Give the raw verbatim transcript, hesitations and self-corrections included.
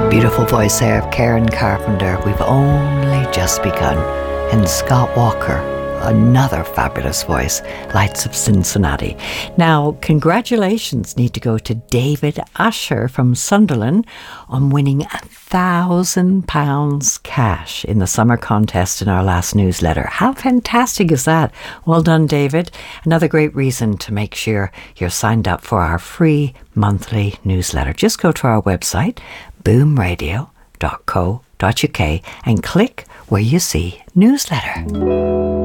Beautiful voice there of Karen Carpenter. We've only just begun. And Scott Walker, another fabulous voice, Lights of Cincinnati. Now, congratulations need to go to David Asher from Sunderland on winning a thousand pounds cash in the summer contest in our last newsletter. How fantastic is that? Well done, David. Another great reason to make sure you're signed up for our free monthly newsletter. Just go to our website, boom radio dot co dot uk, and click where you see newsletter.